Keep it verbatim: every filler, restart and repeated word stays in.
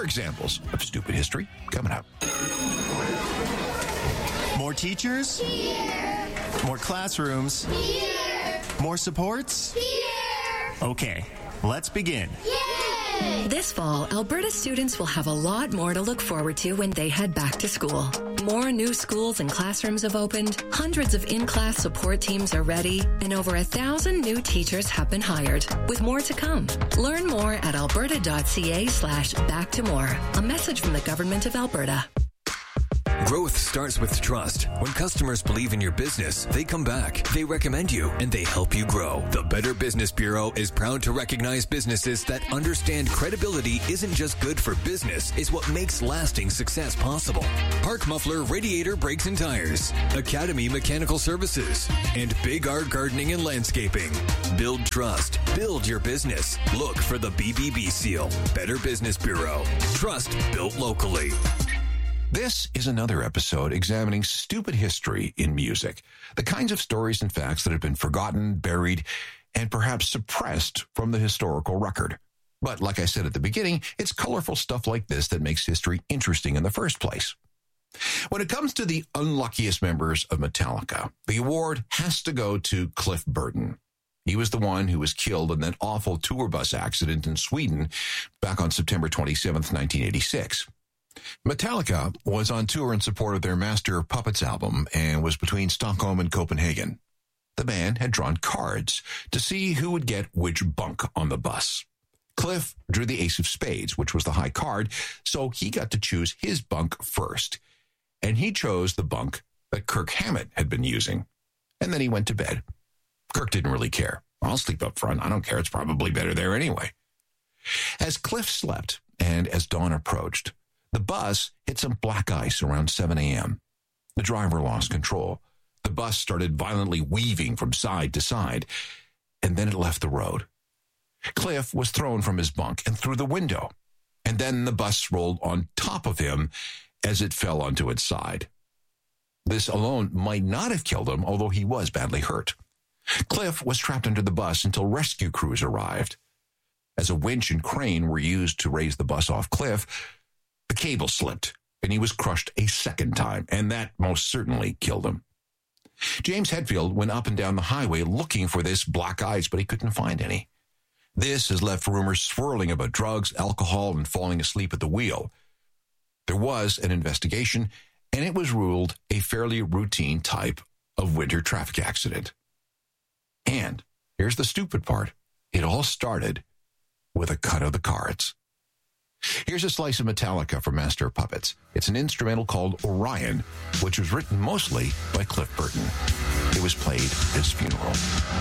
More examples of stupid history coming up. More teachers? Here. More classrooms? Here. More supports? Here. Okay, let's begin. Yay! This fall, Alberta students will have a lot more to look forward to when they head back to school. More new schools and classrooms have opened, hundreds of in-class support teams are ready, and over a thousand new teachers have been hired, with more to come. Learn more at alberta.ca slash back to more. A message from the Government of Alberta. Growth starts with trust. When customers believe in your business, they come back, they recommend you, and they help you grow. The Better Business Bureau is proud to recognize businesses that understand credibility isn't just good for business, it's what makes lasting success possible. Park Muffler Radiator Brakes and Tires, Academy Mechanical Services, and Big Art Gardening and Landscaping. Build trust. Build your business. Look for the B B B seal. Better Business Bureau. Trust built locally. This is another episode examining stupid history in music, the kinds of stories and facts that have been forgotten, buried, and perhaps suppressed from the historical record. But like I said at the beginning, it's colorful stuff like this that makes history interesting in the first place. When it comes to the unluckiest members of Metallica, the award has to go to Cliff Burton. He was the one who was killed in that awful tour bus accident in Sweden back on September twenty-seventh, nineteen eighty-six. Metallica was on tour in support of their Master of Puppets album and was between Stockholm and Copenhagen. The band had drawn cards to see who would get which bunk on the bus. Cliff drew the ace of spades, which was the high card, so he got to choose his bunk first. And he chose the bunk that Kirk Hammett had been using. And then he went to bed. Kirk didn't really care. I'll sleep up front. I don't care. It's probably better there anyway. As Cliff slept and as dawn approached, the bus hit some black ice around seven a.m. The driver lost control. The bus started violently weaving from side to side, and then it left the road. Cliff was thrown from his bunk and through the window, and then the bus rolled on top of him as it fell onto its side. This alone might not have killed him, although he was badly hurt. Cliff was trapped under the bus until rescue crews arrived. As a winch and crane were used to raise the bus off Cliff, the cable slipped, and he was crushed a second time, and that most certainly killed him. James Hetfield went up and down the highway looking for this black ice, but he couldn't find any. This has left rumors swirling about drugs, alcohol, and falling asleep at the wheel. There was an investigation, and it was ruled a fairly routine type of winter traffic accident. And here's the stupid part. It all started with a cut of the cards. Here's a slice of Metallica from Master of Puppets. It's an instrumental called Orion, which was written mostly by Cliff Burton. It was played at his funeral.